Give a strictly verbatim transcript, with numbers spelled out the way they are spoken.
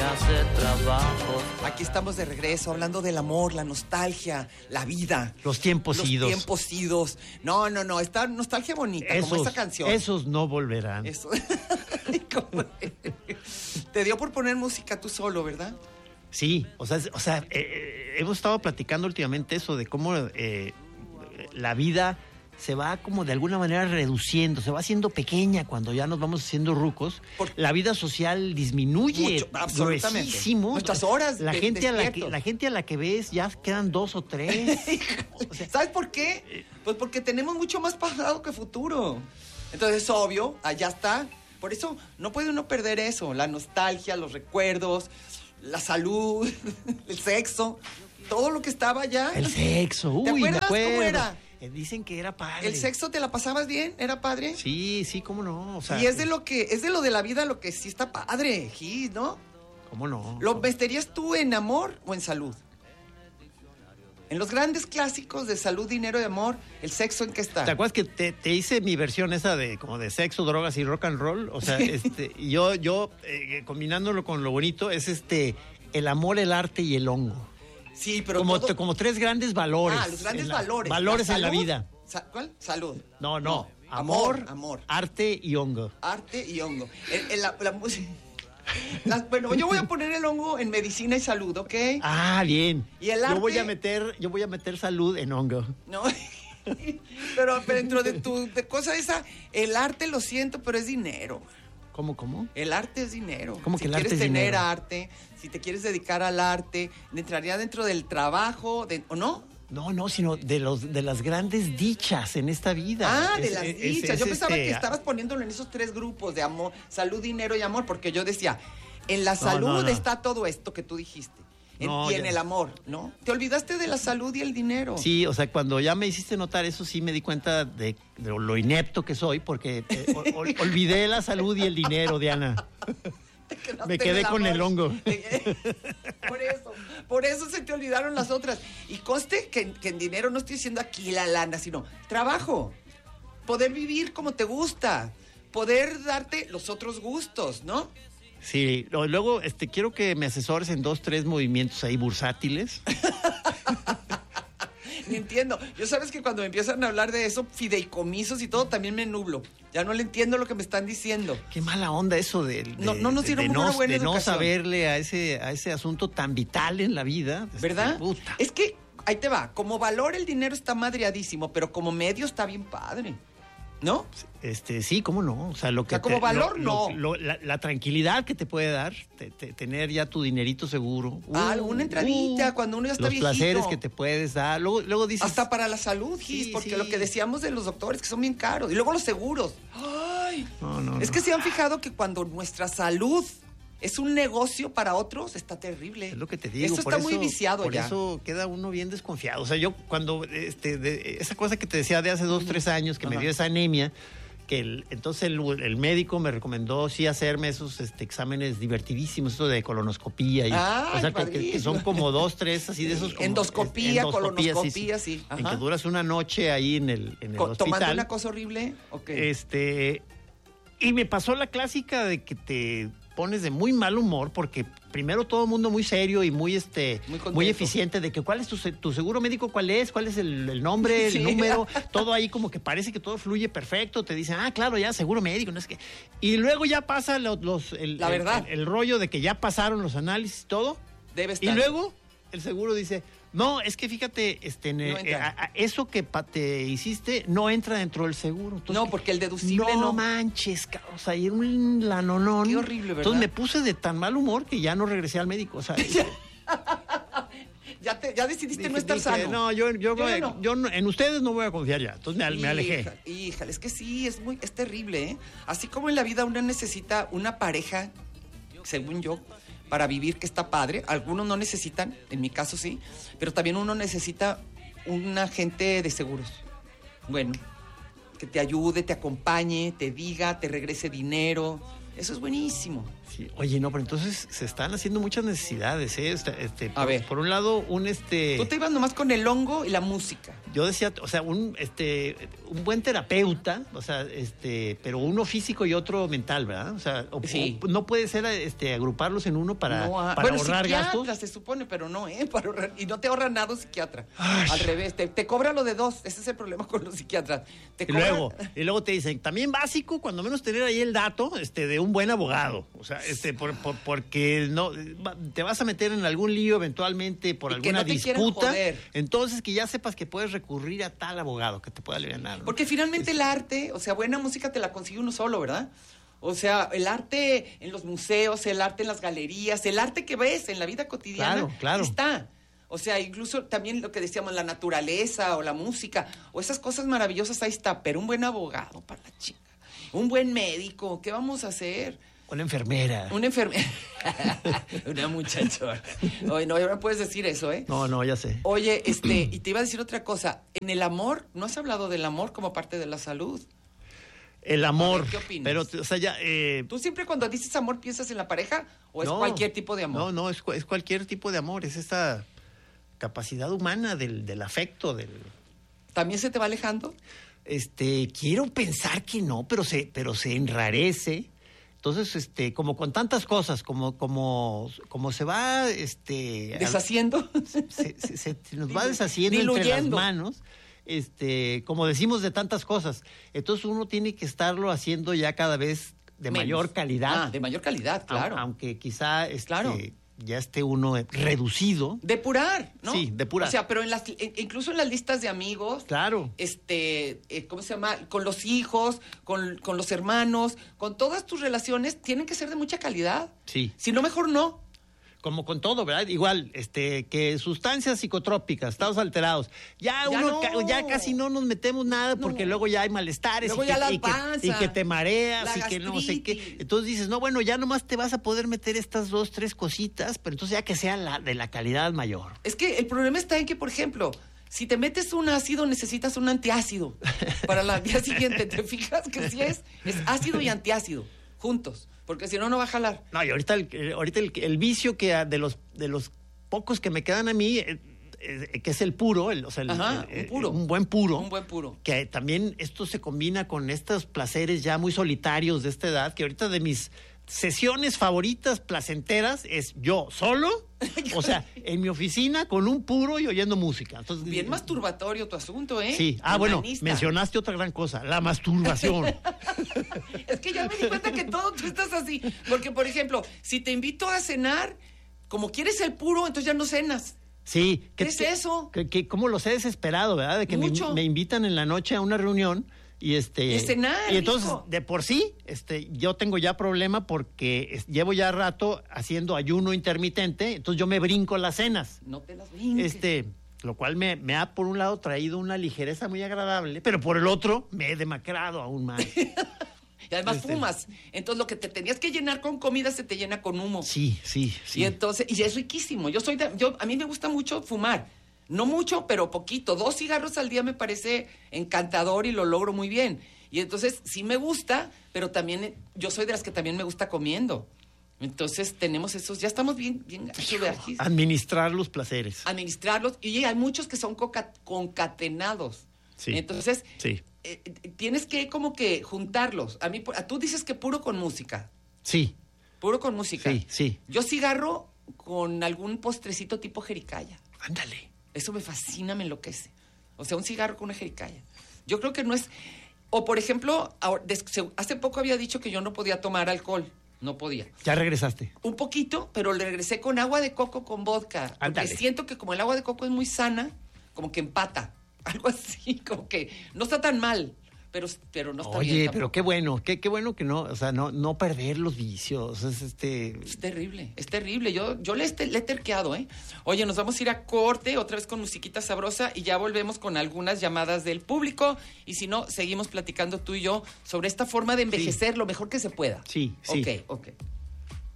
hace trabajo. Aquí estamos de regreso hablando del amor, la nostalgia, la vida. Los tiempos los idos. Los tiempos idos. No, no, no, esta nostalgia bonita, esos, como esta canción. Esos no volverán. Eso. Te dio por poner música tú solo, ¿verdad? Sí, o sea, o sea eh, hemos estado platicando últimamente eso de cómo eh, la vida se va como de alguna manera reduciendo, se va haciendo pequeña cuando ya nos vamos haciendo rucos. Por, la vida social disminuye mucho, absolutamente. Gruesísimo. Nuestras horas la de, gente a la que la gente a la que ves ya quedan dos o tres. O sea, ¿sabes por qué? Pues porque tenemos mucho más pasado que futuro. Entonces, obvio, allá está. Por eso no puede uno perder eso, la nostalgia, los recuerdos, la salud, el sexo, todo lo que estaba allá. El sexo, uy, ¿te acuerdas me acuerdo? cómo era? Dicen que era padre. ¿El sexo te la pasabas bien? ¿Era padre? Sí, sí, cómo no. O sea, y es de lo que, es de lo de la vida lo que sí está padre, Gis, ¿no? ¿Cómo no? ¿Lo vesterías tú en amor o en salud? En los grandes clásicos de salud, dinero y amor, ¿el sexo en qué está? ¿Te acuerdas que te, te hice mi versión esa de como de sexo, drogas y rock and roll? O sea, este, yo, yo eh, combinándolo con lo bonito, es este el amor, el arte y el hongo. Sí, pero como, todo... te, como tres grandes valores. Ah, los grandes la, valores. Valores ¿La en la salud? vida. Sa- ¿Cuál? Salud. No, no. no. Amor, amor, amor. Arte y hongo. Arte y hongo. El, el, la, la música... Las, bueno, yo voy a poner el hongo en medicina y salud, ¿ok? Ah, bien. Y el arte... Yo voy a meter, yo voy a meter salud en hongo. No, pero, pero dentro de tu de cosa esa, el arte lo siento, pero es dinero. ¿Cómo, cómo? El arte es dinero. ¿Cómo si que el arte es dinero? Si quieres tener dinero? arte, si te quieres dedicar al arte, ¿entraría dentro del trabajo, de, o no? No, no, sino de los de las grandes dichas en esta vida. Ah, de es, las es, dichas. es, yo es pensaba este, que estabas poniéndolo en esos tres grupos de amor, salud, dinero y amor, porque yo decía, en la salud no, no. está todo esto que tú dijiste. En, No, y en ya. el amor, ¿no? Te olvidaste de la salud y el dinero. Sí, o sea, cuando ya me hiciste notar eso, sí me di cuenta de, de lo inepto que soy, porque eh, o, o, olvidé la salud y el dinero, Diana. Me quedé con el hongo. Por eso, por eso se te olvidaron las otras. Y conste que, que en dinero no estoy diciendo aquí la lana, sino trabajo. Poder vivir como te gusta. Poder darte los otros gustos, ¿no? Sí, luego este, quiero que me asesores en dos, tres movimientos ahí bursátiles. Ni entiendo. Yo sabes que cuando me empiezan a hablar de eso, fideicomisos y todo, también me nublo. Ya no le entiendo lo que me están diciendo. Qué mala onda eso de, de, no, no nos dieron de, de, una no, buena de no educación. saberle a ese, a ese asunto tan vital en la vida. ¿Verdad? Este, puta. Es que, ahí te va, como valor el dinero está madreadísimo, pero como medio está bien padre. ¿No? Este, sí, cómo no. O sea, lo que o sea, como te, valor, lo, no. Lo, lo, la, la tranquilidad que te puede dar, te, te, tener ya tu dinerito seguro. Uh, ah, una entradita, uh, cuando uno ya está los viejito. Los placeres que te puedes dar. Luego, luego dices. Hasta para la salud, Gis, sí, porque sí. Lo que decíamos de los doctores, que son bien caros. Y luego los seguros. Ay. No, no, es no. que se han fijado que cuando nuestra salud es un negocio para otros, está terrible. Es lo que te digo. Eso está por muy eso, viciado por ya. Por eso queda uno bien desconfiado. O sea, yo cuando, este, de, esa cosa que te decía de hace dos, tres años, que Ajá. me dio esa anemia, que el, entonces el, el médico me recomendó sí hacerme esos este, exámenes divertidísimos, eso de colonoscopía. Y, Ay, o sea, que, que son como dos, tres, así de esos. Como, endoscopía, es, colonoscopía, sí. sí. En que duras una noche ahí en el, en el Co- hospital. ¿Tomando una cosa horrible? Okay. Este, y me pasó la clásica de que te pones de muy mal humor porque primero todo el mundo muy serio y muy este muy, muy eficiente de que cuál es tu, tu seguro médico, cuál es, cuál es el, el nombre, el sí. número, todo ahí como que parece que todo fluye perfecto, te dicen, ah, claro, ya seguro médico, no es que y luego ya pasa los, los el, la verdad. El, el, el rollo de que ya pasaron los análisis y todo. Debe estar. Y luego el seguro dice, no, es que fíjate, este, no eh, a, a eso que pa, te hiciste no entra dentro del seguro. Entonces, no, porque el deducible no. No manches, o sea, era un lanonón. Qué horrible, ¿verdad? Entonces me puse de tan mal humor que ya no regresé al médico, o sea. ya, te, ya decidiste dije, no estar dije, sano. No, yo, yo, yo, yo, no. yo no, en ustedes no voy a confiar ya. Entonces me, me alejé. Híjale, híjale, es que sí, es muy, es terrible, ¿eh? Así como en la vida uno necesita una pareja, según yo, para vivir, que está padre. Algunos no necesitan, en mi caso sí, pero también uno necesita un agente de seguros. Bueno, que te ayude, te acompañe, te diga, te regrese dinero. Eso es buenísimo. Sí. Oye, no, pero entonces se están haciendo muchas necesidades, ¿eh? Este, este, A por, ver. por un lado, un este... Tú te ibas nomás con el hongo y la música. Yo decía, o sea, un este un buen terapeuta, o sea, este, pero uno físico y otro mental, ¿verdad? O sea, o, Sí. o, no puede ser este agruparlos en uno para, No, ah, para bueno, ahorrar psiquiatra gastos. se supone, pero no, ¿eh? Para ahorrar, y no te ahorra nada un psiquiatra. Ay. Al revés, te, te cobra lo de dos. Ese es el problema con los psiquiatras. Te Y cobran- luego, y luego te dicen, también básico, cuando menos tener ahí el dato este, de un buen abogado. O sea, este, por, por- porque no te vas a meter en algún lío eventualmente por Y que alguna no te quieran disputa. joder. Entonces que ya sepas que puedes recurrir a tal abogado que te pueda aliviar. ¿No? Porque finalmente el arte, o sea, buena música te la consigue uno solo, ¿verdad? O sea, el arte en los museos, el arte en las galerías, el arte que ves en la vida cotidiana, Claro, claro. está. O sea, incluso también lo que decíamos, la naturaleza o la música, o esas cosas maravillosas, ahí está. Pero un buen abogado, para la chinga. Un buen médico, ¿qué vamos a hacer? Una enfermera. Una enfermera. Una muchachona. Oye, no, ahora puedes decir eso, ¿eh? No, no, ya sé. Oye, este, y te iba a decir otra cosa. En el amor, ¿no has hablado del amor como parte de la salud? El amor. A ver, ¿qué opinas? Pero, o sea, ya... Eh, ¿Tú siempre cuando dices amor piensas en la pareja o es no, cualquier tipo de amor? No, no, es, cu- es cualquier tipo de amor. Es esta capacidad humana del, del afecto, del... ¿También se te va alejando? Este, quiero pensar que no, pero se, pero se enrarece. Entonces, este, como con tantas cosas, como, como, como se va, este, ¿Deshaciendo? se, se- se- se nos va Dilu- deshaciendo entre las diluyendo. manos, este, como decimos de tantas cosas. Entonces uno tiene que estarlo haciendo ya cada vez de Menos. mayor calidad. Ah, de mayor calidad, claro. Au- Aunque quizá este, Claro. ya esté uno reducido. Depurar, ¿no? Sí, depurar. O sea, pero en las, en- incluso en las listas de amigos, Claro. este, eh, ¿cómo se llama? Con los hijos, con, con los hermanos, con todas tus relaciones, tienen que ser de mucha calidad. Sí. Si no, mejor no. Como con todo, ¿verdad? Igual, este, que sustancias psicotrópicas, estados alterados. Ya, Ya uno no. ca- ya casi no nos metemos nada porque No. luego ya hay malestares Luego y, ya que, la y, que, panza, y que te mareas la y que no sé qué. gastritis. Entonces dices, no, bueno, ya nomás te vas a poder meter estas dos, tres cositas, pero entonces ya que sea la, de la calidad mayor. Es que el problema está en que, por ejemplo, si te metes un ácido, necesitas un antiácido para el día siguiente. ¿Te fijas que sí es? Es ácido y antiácido, juntos. Porque si no, no va a jalar. No, y ahorita el, eh, ahorita el, el vicio que a- de los de los pocos que me quedan a mí, eh, eh, que es el puro, el, o sea, el- Ajá, el- un puro. un buen puro. Un buen puro. Que también esto se combina con estos placeres ya muy solitarios de esta edad, que ahorita de mis sesiones favoritas placenteras es yo solo, o sea, en mi oficina con un puro y oyendo música. Entonces, Bien masturbatorio tu asunto, ¿eh? Sí. Ah, bueno, Humanista. mencionaste otra gran cosa, la masturbación. Es que ya me di cuenta que todo tú estás así. Porque, por ejemplo, si te invito a cenar, como quieres el puro, entonces ya no cenas. Sí. ¿Qué es eso? Que, que, cómo los he desesperado, ¿verdad? De que me, Mucho. me invitan en la noche a una reunión y este Y cenar, y entonces hijo. de por sí este yo tengo ya problema porque es- llevo ya rato haciendo ayuno intermitente, entonces yo me brinco las cenas. No te las brinques. Este, lo cual me, me ha por un lado traído una ligereza muy agradable, pero por el otro me he demacrado aún más. Y además este- fumas. Entonces lo que te tenías que llenar con comida se te llena con humo. Sí, sí, sí. Y entonces, y es riquísimo. Yo soy de- yo, a mí me gusta mucho fumar. No mucho, pero poquito. Dos cigarros al día me parece encantador y lo logro muy bien. Y entonces sí me gusta, pero también eh, yo soy de las que también me gusta comiendo. Entonces tenemos esos, ya estamos bien, bien gachos de aquí. Administrar los placeres. Administrarlos. Y hay muchos que son coca- concatenados. Sí. Entonces, Sí. eh, eh, tienes que como que juntarlos. A mí, por- a- tú dices que puro con música. Sí. Puro con música. Sí, sí. Yo cigarro con algún postrecito tipo jericaya. Ándale. Eso me fascina, me enloquece. O sea, un cigarro con una jericaya. Yo creo que no es... O, por ejemplo, ahora- des- se- hace poco había dicho que yo no podía tomar alcohol. No podía. Ya regresaste. Un poquito, pero le regresé con agua de coco con vodka. Porque Ándale. siento que como el agua de coco es muy sana, como que empata. Algo así, como que no está tan mal, pero, pero no está bien. Oye, tampoco. pero qué bueno, qué, qué bueno que no, o sea, no, no perder los vicios. Es este. Es terrible, es terrible. Yo, yo le, este- le he terqueado, ¿eh? Oye, nos vamos a ir a corte, otra vez con musiquita sabrosa, y ya volvemos con algunas llamadas del público. Y si no, seguimos platicando tú y yo sobre esta forma de envejecer lo mejor que se pueda. Sí, sí. Ok, ok.